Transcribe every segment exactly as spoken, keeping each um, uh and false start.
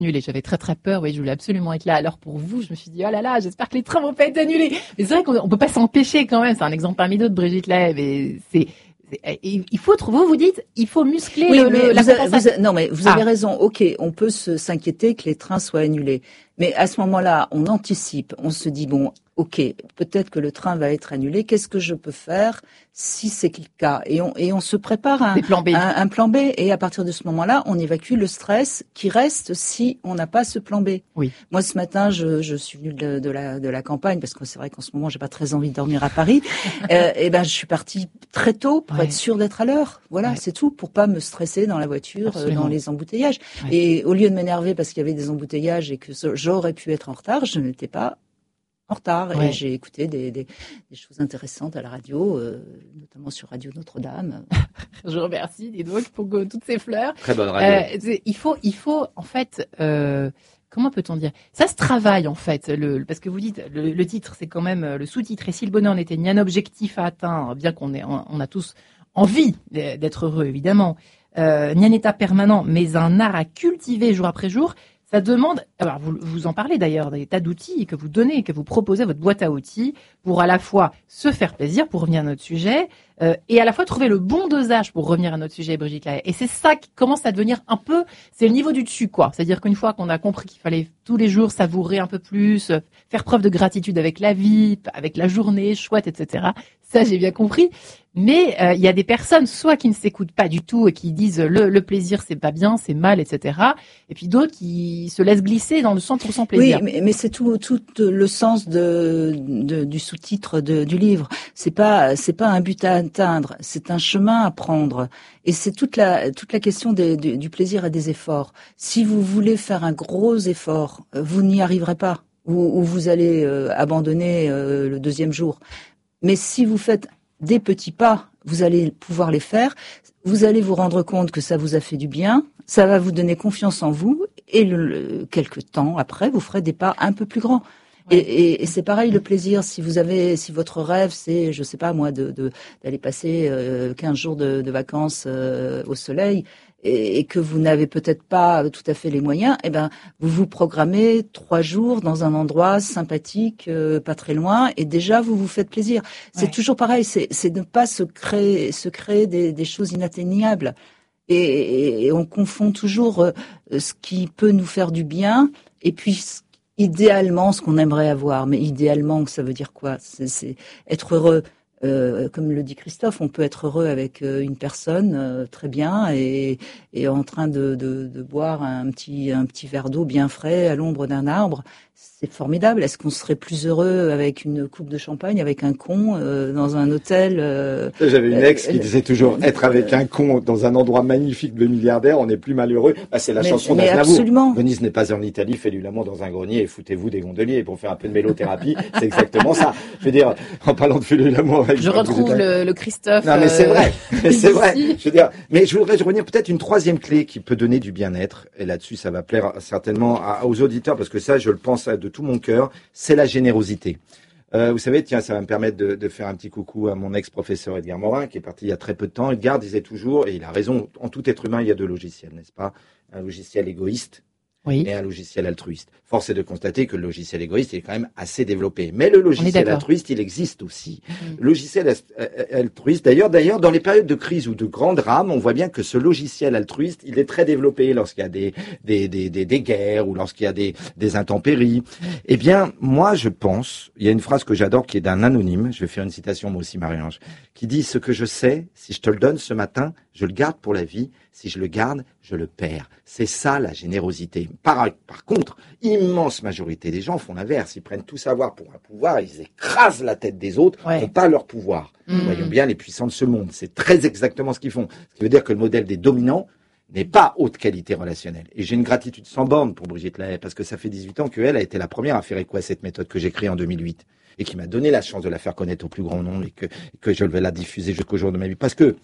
annulés. J'avais très très peur, oui, je voulais absolument être là à l'heure pour vous. Je me suis dit, oh là là, j'espère que les trains vont pas être annulés. Mais c'est vrai qu'on on peut pas s'empêcher quand même. C'est un exemple parmi d'autres, Brigitte Lahaie. Mais c'est, c'est, il faut trouver, vous vous dites, il faut muscler oui, le, mais le, la vous avez, compensation. vous avez, non, mais vous Ah. avez raison. Ok, on peut se, s'inquiéter que les trains soient annulés. Mais à ce moment-là, on anticipe. On se dit, bon, ok, peut-être que le train va être annulé. Qu'est-ce que je peux faire si c'est le cas? Et on, et on se prépare un, plan B. Un, un plan B. Et à partir de ce moment-là, on évacue le stress qui reste si on n'a pas ce plan B. Oui. Moi, ce matin, je, je suis venue de, de la, de la campagne parce que c'est vrai qu'en ce moment, j'ai pas très envie de dormir à Paris. euh, et ben, je suis partie très tôt pour ouais. être sûre d'être à l'heure. Voilà, ouais. C'est tout, pour pas me stresser dans la voiture, Absolument. Dans les embouteillages. Ouais. Et au lieu de m'énerver parce qu'il y avait des embouteillages et que j'aurais pu être en retard, je n'étais pas en retard. Ouais. Et j'ai écouté des, des, des choses intéressantes à la radio, euh, notamment sur Radio Notre-Dame. Je remercie, dis donc, pour toutes ces fleurs. Très bonne radio. Euh, il faut, il faut, en fait, euh, comment peut-on dire? Ça se travaille, en fait, le, parce que vous dites, le, le titre, c'est quand même, le sous-titre, et si le bonheur n'était ni un objectif à atteindre, bien qu'on ait, on a tous envie d'être heureux, évidemment, euh, ni un état permanent, mais un art à cultiver jour après jour, ça demande, alors vous, vous en parlez d'ailleurs, des tas d'outils que vous donnez, que vous proposez à votre boîte à outils pour à la fois se faire plaisir, pour revenir à notre sujet, euh, et à la fois trouver le bon dosage pour revenir à notre sujet, Brigitte Lahaie. Et c'est ça qui commence à devenir un peu, c'est le niveau du dessus, quoi. C'est-à-dire qu'une fois qu'on a compris qu'il fallait tous les jours savourer un peu plus, faire preuve de gratitude avec la vie, avec la journée, chouette, et cetera. Ça, j'ai bien compris. Mais il euh, y a des personnes, soit qui ne s'écoutent pas du tout et qui disent le, le plaisir, c'est pas bien, c'est mal, et cetera. Et puis d'autres qui se laissent glisser dans le cent pour cent plaisir. Oui, mais, mais c'est tout, tout le sens de, de du sous-titre de, du livre. C'est pas, c'est pas un but à atteindre, c'est un chemin à prendre. Et c'est toute la, toute la question des, du, du plaisir et des efforts. Si vous voulez faire un gros effort, vous n'y arriverez pas, ou, ou vous allez euh, abandonner euh, le deuxième jour. Mais si vous faites des petits pas, vous allez pouvoir les faire. Vous allez vous rendre compte que ça vous a fait du bien. Ça va vous donner confiance en vous. Et le, le, quelques temps après, vous ferez des pas un peu plus grands. Ouais. Et, et, et c'est pareil le plaisir. Si vous avez, si votre rêve, c'est, je sais pas moi, de, de d'aller passer euh, quinze jours de, de vacances euh, au soleil, et, et que vous n'avez peut-être pas tout à fait les moyens, eh ben vous vous programmez trois jours dans un endroit sympathique, euh, pas très loin, et déjà vous vous faites plaisir. C'est ouais. toujours pareil. C'est, c'est de ne pas se créer, se créer des, des choses inatteignables. Et, et, et on confond toujours euh, ce qui peut nous faire du bien et puis idéalement ce qu'on aimerait avoir. Mais idéalement, ça veut dire quoi? C'est, c'est être heureux. Euh, comme le dit Christophe, on peut être heureux avec euh, une personne euh, très bien et, et en train de, de, de boire un petit, un petit verre d'eau bien frais à l'ombre d'un arbre. C'est formidable. Est-ce qu'on serait plus heureux avec une coupe de champagne, avec un con euh, dans un hôtel euh, J'avais une ex euh, qui disait toujours euh, être avec un con dans un endroit magnifique de milliardaire, on est plus malheureux. Ah, c'est la mais, chanson d'Aznavour. Venise n'est pas en Italie, faites du l'amour dans un grenier et foutez-vous des gondoliers pour faire un peu de mélothérapie. C'est exactement ça. Je veux dire, en parlant de faire du l'amour avec. Je retrouve le, le Christophe. Non, mais c'est vrai. Mais c'est vrai. Je veux dire, mais je voudrais revenir peut-être une troisième clé qui peut donner du bien-être. Et là-dessus, ça va plaire certainement à, aux auditeurs parce que ça, je le pense de tout mon cœur, c'est la générosité. Euh, vous savez, tiens, ça va me permettre de, de faire un petit coucou à mon ex-professeur Edgar Morin, qui est parti il y a très peu de temps. Edgar disait toujours, et il a raison, en tout être humain, il y a deux logiciels, n'est-ce pas? Un logiciel égoïste oui. et un logiciel altruiste. Force est de constater que le logiciel égoïste il est quand même assez développé. Mais le logiciel altruiste, il existe aussi. Mmh. Le logiciel altruiste, d'ailleurs, d'ailleurs, dans les périodes de crise ou de grands drames, on voit bien que ce logiciel altruiste, il est très développé lorsqu'il y a des, des, des, des, des guerres ou lorsqu'il y a des, des intempéries. Mmh. Eh bien, moi, je pense, il y a une phrase que j'adore qui est d'un anonyme, je vais faire une citation moi aussi, Marie-Ange, qui dit « Ce que je sais, si je te le donne ce matin, je le garde pour la vie. Si je le garde, je le perds. » C'est ça la générosité. Par, par contre, immense majorité des gens font l'inverse. Ils prennent tout savoir pour un pouvoir, ils écrasent la tête des autres, ouais. n'ont pas leur pouvoir. Mmh. Voyons bien les puissants de ce monde. C'est très exactement ce qu'ils font. Ce qui veut dire que le modèle des dominants n'est pas haute qualité relationnelle. Et j'ai une gratitude sans borne pour Brigitte Lahaie, parce que ça fait dix-huit ans qu'elle a été la première à faire écho à cette méthode que j'ai créée en deux mille huit et qui m'a donné la chance de la faire connaître au plus grand nombre et que, que je vais la diffuser jusqu'au jour de ma vie. Parce que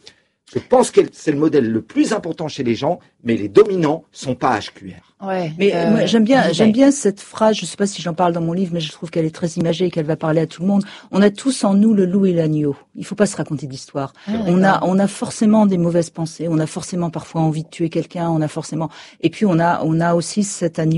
Je pense que c'est le modèle le plus important chez les gens, mais les dominants sont pas H Q R. Ouais. Mais euh, moi, j'aime bien, ouais. j'aime bien cette phrase. Je sais pas si j'en parle dans mon livre, mais je trouve qu'elle est très imagée et qu'elle va parler à tout le monde. On a tous en nous le loup et l'agneau. Il faut pas se raconter d'histoire. Ah, on a, on a forcément des mauvaises pensées. On a forcément parfois envie de tuer quelqu'un. On a forcément, et puis on a, on a aussi cet agneau